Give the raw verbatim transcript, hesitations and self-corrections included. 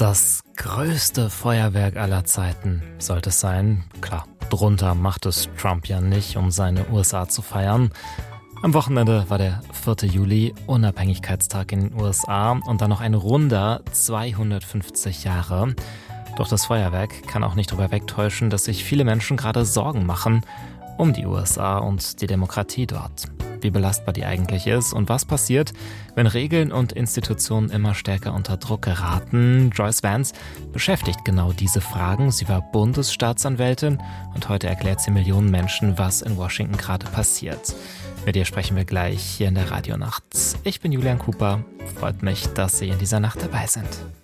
Das größte Feuerwerk aller Zeiten sollte es sein. Klar, drunter macht es Trump ja nicht, um seine U S A zu feiern. Am Wochenende war der vierte Juli, Unabhängigkeitstag in den U S A und dann noch ein runder zweihundertfünfzig Jahre. Doch das Feuerwerk kann auch nicht darüber wegtäuschen, dass sich viele Menschen gerade Sorgen machen um die U S A und die Demokratie dort. Wie belastbar die eigentlich ist und was passiert, wenn Regeln und Institutionen immer stärker unter Druck geraten. Joyce Vance beschäftigt genau diese Fragen. Sie war Bundesstaatsanwältin und heute erklärt sie Millionen Menschen, was in Washington gerade passiert. Mit ihr sprechen wir gleich hier in der Radionacht. Ich bin Julian Cooper. Freut mich, dass Sie in dieser Nacht dabei sind.